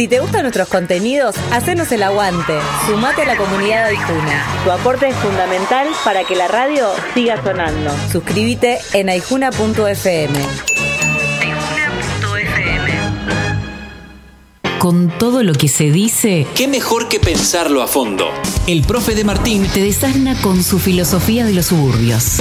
Si te gustan nuestros contenidos, hacenos el aguante. Sumate a la comunidad de Aijuna. Tu aporte es fundamental para que la radio siga sonando. Suscríbete en aijuna.fm. Con todo lo que se dice, ¿qué mejor que pensarlo a fondo? El profe de Martín te desasna con su filosofía de los suburbios.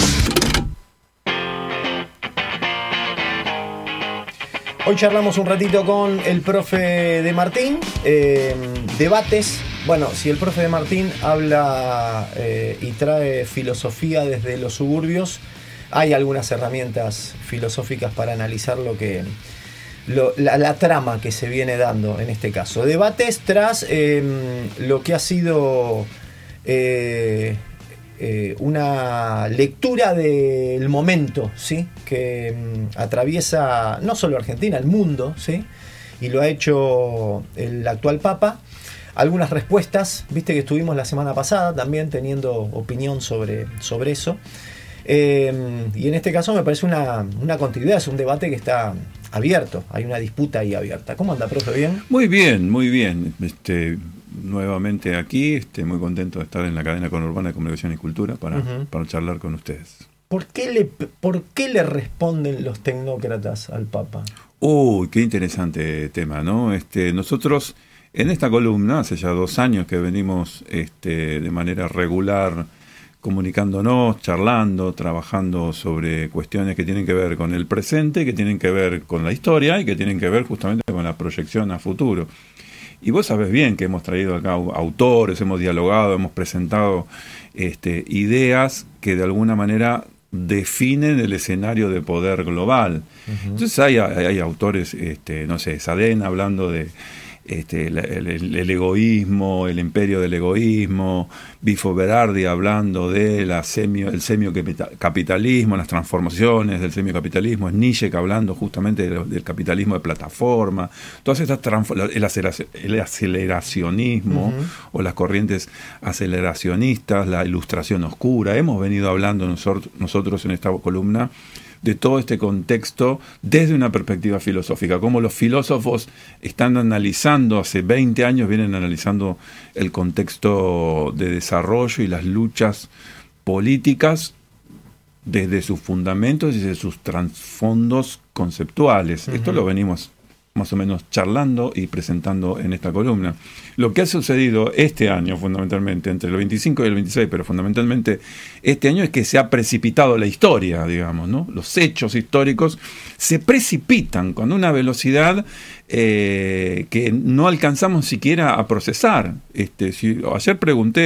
Hoy charlamos un ratito con el profe de Martín, debates. Bueno, si el profe de Martín habla y trae filosofía desde los suburbios, hay algunas herramientas filosóficas para analizar la trama que se viene dando en este caso. Debates tras lo que ha sido una lectura del momento, ¿sí? Que atraviesa no solo Argentina, el mundo, ¿sí? Y lo ha hecho el actual Papa. Algunas respuestas, viste que estuvimos la semana pasada también teniendo opinión sobre eso. Y en este caso me parece una continuidad, es un debate que está abierto, hay una disputa ahí abierta. ¿Cómo anda, profe? ¿Bien? Muy bien, muy bien. Nuevamente aquí, muy contento de estar en la cadena conurbana de comunicación y cultura para charlar con ustedes. ¿Por qué le responden los tecnócratas al Papa? Uy, qué interesante tema, ¿no? Nosotros en esta columna, hace ya 2 años que venimos de manera regular comunicándonos, charlando, trabajando sobre cuestiones que tienen que ver con el presente, que tienen que ver con la historia y que tienen que ver justamente con la proyección a futuro. Y vos sabés bien que hemos traído acá autores, hemos dialogado, hemos presentado ideas que de alguna manera definen el escenario de poder global. Entonces hay autores, no sé, Sadena hablando de el egoísmo, el imperio del egoísmo, Bifo Berardi hablando del semiocapitalismo, las transformaciones del semiocapitalismo, Nietzsche hablando justamente del capitalismo de plataforma, todas estas el aceleracionismo o las corrientes aceleracionistas, la ilustración oscura. Hemos venido hablando nosotros en esta columna de todo este contexto desde una perspectiva filosófica, como los filósofos están analizando, hace 20 años vienen analizando el contexto de desarrollo y las luchas políticas desde sus fundamentos y desde sus trasfondos conceptuales. Esto lo venimos más o menos charlando y presentando en esta columna. Lo que ha sucedido este año, fundamentalmente, entre el 25 y el 26, pero fundamentalmente este año, es que se ha precipitado la historia, digamos, ¿no? Los hechos históricos se precipitan con una velocidad que no alcanzamos siquiera a procesar. Ayer pregunté